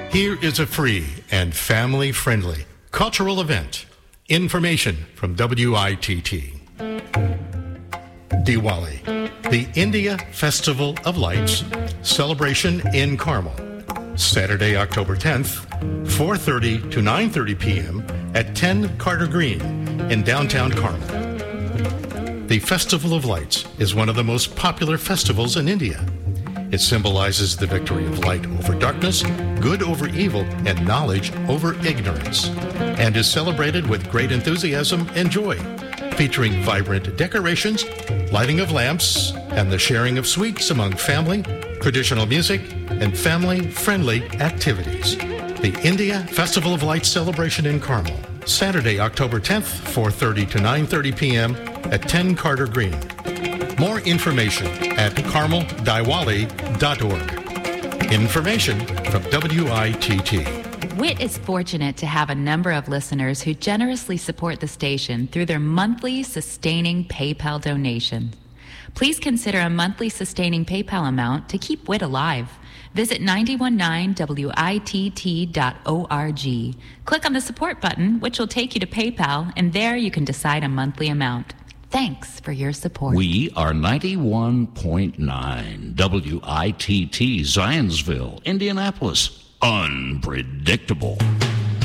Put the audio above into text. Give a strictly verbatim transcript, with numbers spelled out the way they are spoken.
Here is a free and family-friendly cultural event. Information from W I T T. Diwali, the India Festival of Lights celebration in Carmel. Saturday, October tenth, four thirty to nine thirty p.m. at ten Carter Green in downtown Carmel. The Festival of Lights is one of the most popular festivals in India. It symbolizes the victory of light over darkness, good over evil, and knowledge over ignorance, and is celebrated with great enthusiasm and joy, featuring vibrant decorations, lighting of lamps, and the sharing of sweets among family, traditional music, and family-friendly activities. The India Festival of Lights celebration in Carmel, Saturday, October tenth, four thirty to nine thirty p.m. at ten Carter Green. More information at carmel diwali dot org. Information from W I T T. W I T is fortunate to have a number of listeners who generously support the station through their monthly sustaining PayPal donation. Please consider a monthly sustaining PayPal amount to keep W I T alive. Visit nine one nine W I T T dot org. Click on the support button, which will take you to PayPal, and there you can decide a monthly amount. Thanks for your support. We are ninety-one point nine W I T T, Zionsville, Indianapolis. Unpredictable.